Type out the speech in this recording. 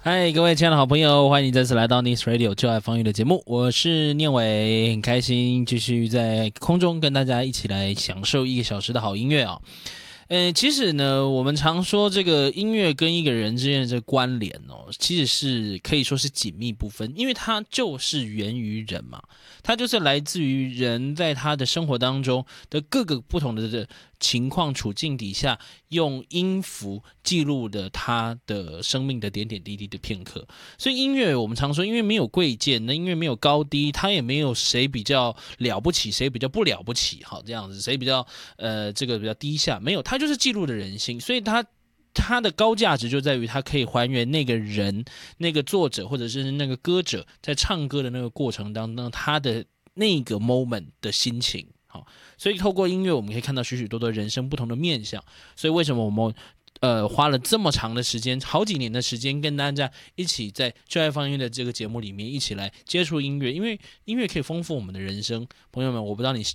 嗨，各位亲爱的好朋友，欢迎再次来到 Nice Radio 就爱方域的节目，我是念伟，很开心继续在空中跟大家一起来享受1个小时的好音乐啊。其实呢，我们常说这个音乐跟一个人之间的这个关联哦，其实是可以说是紧密不分，因为它就是源于人嘛，它就是来自于人在他的生活当中的各个不同的情况处境底下，用音符记录的他的生命的点点滴滴的片刻。所以音乐，我们常说，因为没有贵贱，那音乐没有高低，它也没有谁比较了不起，谁比较不了不起，好这样子，谁比较这个比较低下，没有，它就是记录的人心，所以它的高价值就在于它可以还原那个人、那个作者或者是那个歌者在唱歌的那个过程当中，他的那个 moment 的心情。好，所以透过音乐，我们可以看到许许多多人生不同的面向。所以为什么我们花了这么长的时间，好几年的时间，跟大家一起在就爱放音乐的这个节目里面一起来接触音乐，因为音乐可以丰富我们的人生。朋友们，我不知道你